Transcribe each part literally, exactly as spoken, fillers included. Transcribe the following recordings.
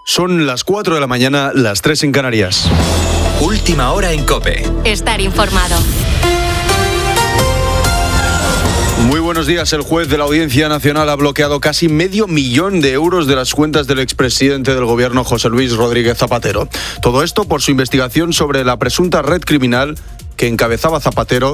Son las cuatro de la mañana, las tres en Canarias. Última hora en COPE. Estar informado. Muy buenos días. El juez de la Audiencia Nacional ha bloqueado casi medio millón de euros de las cuentas del expresidente del gobierno José Luis Rodríguez Zapatero. Todo esto por su investigación sobre la presunta red criminal que encabezaba Zapatero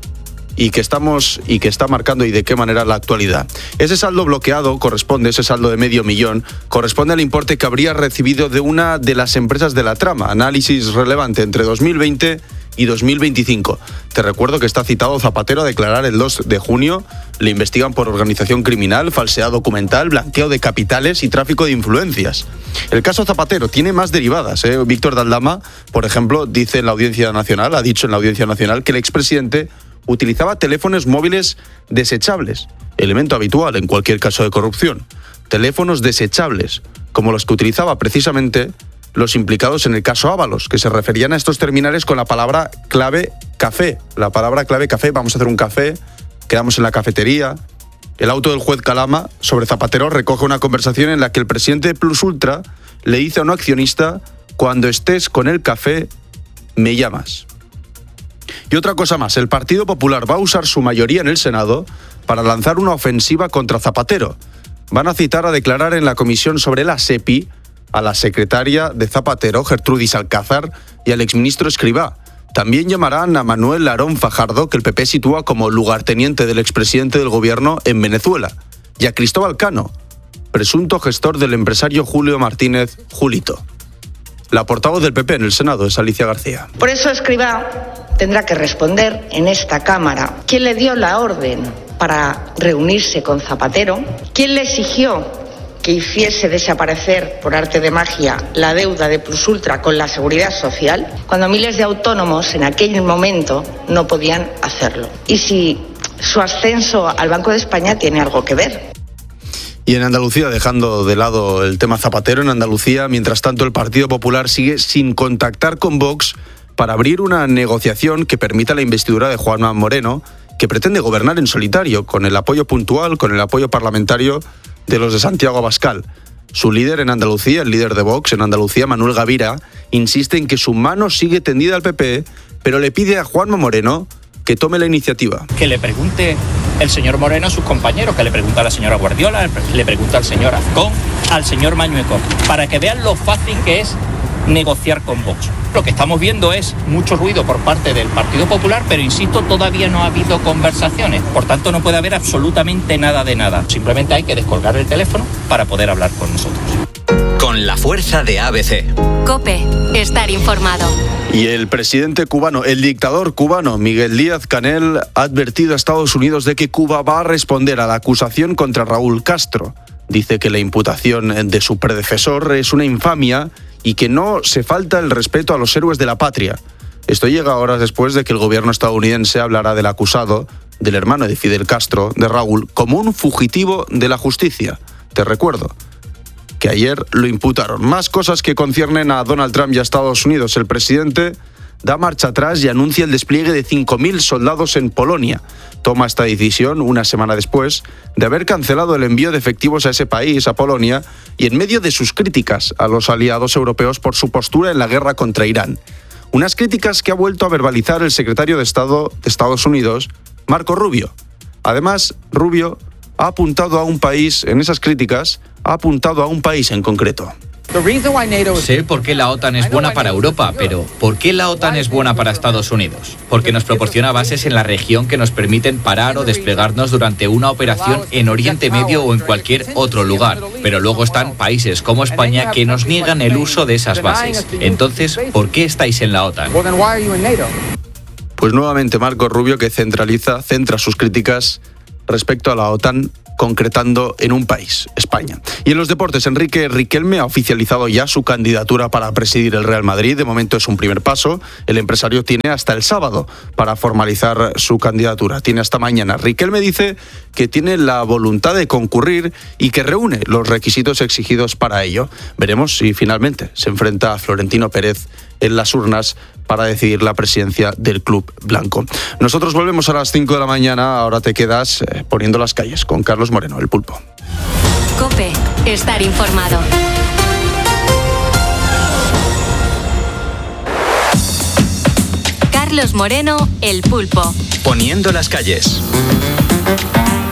y que estamos y que está marcando y de qué manera la actualidad. Ese saldo bloqueado corresponde, ese saldo de medio millón, corresponde al importe que habría recibido de una de las empresas de la trama, análisis relevante entre dos mil veinte y dos mil veinticinco. Te recuerdo que está citado Zapatero a declarar el dos de junio. Le investigan por organización criminal, falsedad documental, blanqueo de capitales y tráfico de influencias. El caso Zapatero tiene más derivadas. ¿eh? Víctor de Aldama, por ejemplo, dice en la Audiencia Nacional, ha dicho en la Audiencia Nacional que el expresidente utilizaba teléfonos móviles desechables, elemento habitual en cualquier caso de corrupción. Teléfonos desechables, como los que utilizaba precisamente los implicados en el caso Ábalos, que se referían a estos terminales con la palabra clave café. La palabra clave café, vamos a hacer un café, quedamos en la cafetería. El auto del juez Calama sobre Zapatero recoge una conversación en la que el presidente de Plus Ultra le dice a un accionista: cuando estés con el café, me llamas. Y otra cosa más, el Partido Popular va a usar su mayoría en el Senado para lanzar una ofensiva contra Zapatero. Van a citar a declarar en la comisión sobre la SEPI a la secretaria de Zapatero, Gertrudis Alcázar, y al exministro Escrivá. También llamarán a Manuel Larón Fajardo, que el P P sitúa como lugarteniente del expresidente del gobierno en Venezuela, y a Cristóbal Cano, presunto gestor del empresario Julio Martínez Julito. La portavoz del P P en el Senado es Alicia García. Por eso Escrivá tendrá que responder en esta Cámara quién le dio la orden para reunirse con Zapatero, quién le exigió que hiciese desaparecer por arte de magia la deuda de Plus Ultra con la Seguridad Social, cuando miles de autónomos en aquel momento no podían hacerlo. Y si su ascenso al Banco de España tiene algo que ver. Y en Andalucía, dejando de lado el tema Zapatero, en Andalucía, mientras tanto, el Partido Popular sigue sin contactar con Vox para abrir una negociación que permita la investidura de Juanma Moreno, que pretende gobernar en solitario, con el apoyo puntual, con el apoyo parlamentario de los de Santiago Abascal. Su líder en Andalucía, el líder de Vox en Andalucía, Manuel Gavira, insiste en que su mano sigue tendida al P P, pero le pide a Juanma Moreno que tome la iniciativa. Que le pregunte el señor Moreno a sus compañeros, que le pregunte a la señora Guardiola, le pregunte al señor Azcón, al señor Mañueco, para que vean lo fácil que es negociar con Vox. Lo que estamos viendo es mucho ruido por parte del Partido Popular, pero insisto, todavía no ha habido conversaciones. Por tanto, no puede haber absolutamente nada de nada. Simplemente hay que descolgar el teléfono para poder hablar con nosotros. Con la fuerza de A B C. COPE. Estar informado. Y el presidente cubano, el dictador cubano, Miguel Díaz-Canel, ha advertido a Estados Unidos de que Cuba va a responder a la acusación contra Raúl Castro. Dice que la imputación de su predecesor es una infamia y que no se falta el respeto a los héroes de la patria. Esto llega horas después de que el gobierno estadounidense hablara del acusado, del hermano de Fidel Castro, de Raúl, como un fugitivo de la justicia. Te recuerdo que ayer lo imputaron. Más cosas que conciernen a Donald Trump y a Estados Unidos. El presidente da marcha atrás y anuncia el despliegue de cinco mil soldados en Polonia. Toma esta decisión una semana después de haber cancelado el envío de efectivos a ese país, a Polonia, y en medio de sus críticas a los aliados europeos por su postura en la guerra contra Irán. Unas críticas que ha vuelto a verbalizar el secretario de Estado de Estados Unidos, Marco Rubio. Además, Rubio ha apuntado a un país, en esas críticas, ha apuntado a un país en concreto. Sé por qué la OTAN es buena para Europa, pero ¿por qué la OTAN es buena para Estados Unidos? Porque nos proporciona bases en la región que nos permiten parar o desplegarnos durante una operación en Oriente Medio o en cualquier otro lugar. Pero luego están países como España que nos niegan el uso de esas bases. Entonces, ¿por qué estáis en la OTAN? Pues nuevamente Marco Rubio, que centraliza, centra sus críticas respecto a la OTAN, concretando en un país, España. Y en los deportes, Enrique Riquelme ha oficializado ya su candidatura para presidir el Real Madrid. De momento es un primer paso. El empresario tiene hasta el sábado para formalizar su candidatura. Tiene hasta mañana. Riquelme dice que tiene la voluntad de concurrir y que reúne los requisitos exigidos para ello. Veremos si finalmente se enfrenta a Florentino Pérez en las urnas para decidir la presidencia del club blanco. Nosotros volvemos a las cinco de la mañana. Ahora te quedas eh, poniendo las calles con Carlos Moreno, el Pulpo. COPE. Estar informado. Carlos Moreno, El Pulpo. Poniendo las calles.